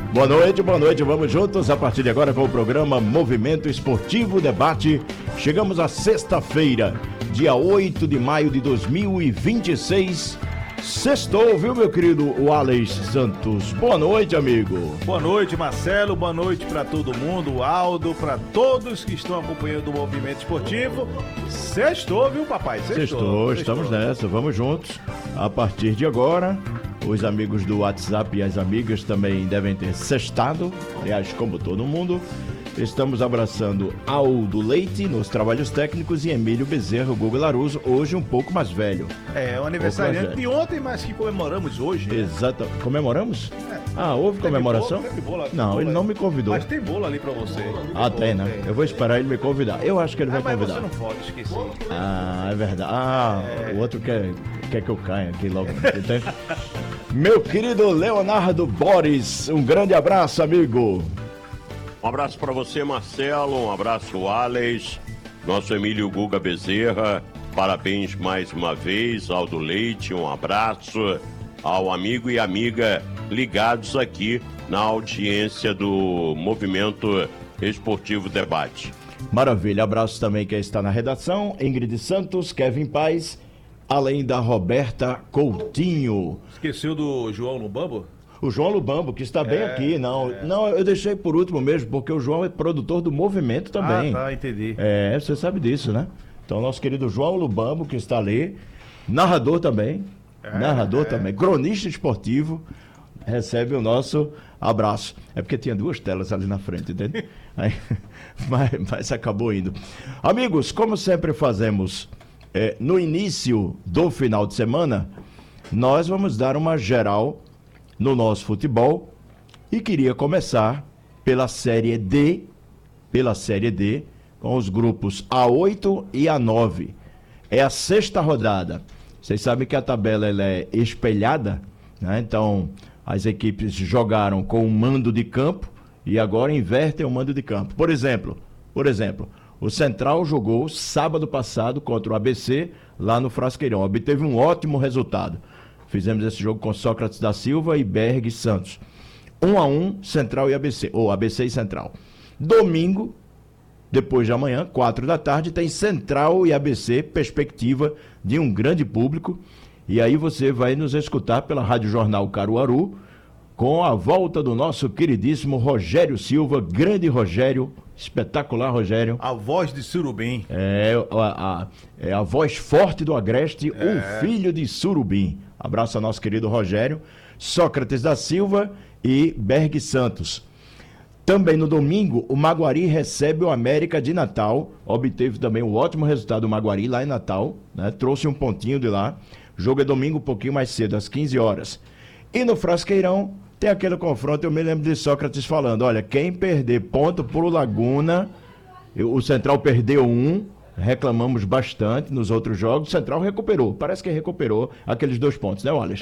Boa noite, vamos juntos a partir de agora com o programa Movimento Esportivo Debate. Chegamos à sexta-feira, dia 8 de maio de 2026. Sextou, viu, meu querido Wallace Santos? Boa noite, amigo. Boa noite, Marcelo, boa noite para todo mundo, Aldo, para todos que estão acompanhando o Movimento Esportivo. Sextou, viu, papai? Sextou, estamos nessa, vamos juntos. A partir de agora, os amigos do WhatsApp e as amigas também devem ter sextado, aliás, como todo mundo. Estamos abraçando Aldo Leite nos trabalhos técnicos e Emílio Bezerra, o Guga Laruso, hoje um pouco mais velho. É, o aniversário de ontem, mas que comemoramos hoje. Né? Exato. Comemoramos? Houve comemoração? Teve bolo, não, ele não me convidou. Mas tem bolo ali pra você. Tem, né? Eu vou esperar ele me convidar. Eu acho que ele vai convidar. Mas você não pode esquecer. É verdade. O outro quer que eu caia aqui logo. Meu querido Leonardo Boris, um grande abraço, amigo. Um abraço para você, Marcelo, um abraço, Wallace, nosso Emílio Guga Bezerra, parabéns mais uma vez, Aldo Leite, um abraço ao amigo e amiga ligados aqui na audiência do Movimento Esportivo Debate. Maravilha, abraço também quem está na redação, Ingrid Santos, Kevin Paz, além da Roberta Coutinho. Esqueceu do João Lubambo? O João Lubambo, que está bem aqui, não, eu deixei por último mesmo, porque o João é produtor do Movimento também. Entendi. Você sabe disso, né? Então, nosso querido João Lubambo, que está ali, narrador também, cronista esportivo, recebe o nosso abraço. É porque tinha duas telas ali na frente, entende? Mas acabou indo. Amigos, como sempre fazemos no início do final de semana, nós vamos dar uma geral no nosso futebol e queria começar pela Série D, com os grupos A8 e A9. É a sexta rodada. Vocês sabem que a tabela ela é espelhada, né? Então as equipes jogaram com o mando de campo e agora invertem o mando de campo. Por exemplo, o Central jogou sábado passado contra o ABC lá no Frasqueirão, obteve um ótimo resultado. Fizemos esse jogo com Sócrates da Silva e Berg Santos. 1-1, Central e ABC, ou ABC e Central. Domingo, depois de amanhã, 4 da tarde, tem Central e ABC, perspectiva de um grande público. E aí você vai nos escutar pela Rádio Jornal Caruaru, com a volta do nosso queridíssimo Rogério Silva, grande Rogério, espetacular Rogério. A voz de Surubim. É a voz forte do Agreste, o filho de Surubim. Abraço ao nosso querido Rogério, Sócrates da Silva e Berg Santos. Também no domingo, o Maguari recebe o América de Natal. Obteve também um ótimo resultado do Maguari lá em Natal, né? Trouxe um pontinho de lá. O jogo é domingo um pouquinho mais cedo, às 15 horas. E no Frasqueirão tem aquele confronto, eu me lembro de Sócrates falando, olha, quem perder ponto pro Laguna, o Central perdeu reclamamos bastante nos outros jogos, o Central recuperou, parece que recuperou aqueles 2 pontos, né, Wallace?